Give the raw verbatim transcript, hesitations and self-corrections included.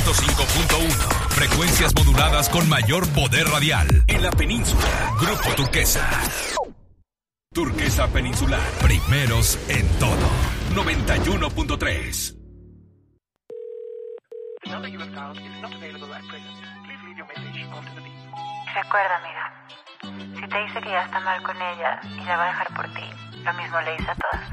ciento cinco punto uno. Frecuencias moduladas con mayor poder radial. En la península. Grupo Turquesa. Turquesa Peninsular. Primeros en todo. noventa y uno punto tres. Recuerda, amiga, si te dice que ya está mal con ella y la va a dejar por ti, lo mismo le dice a todas.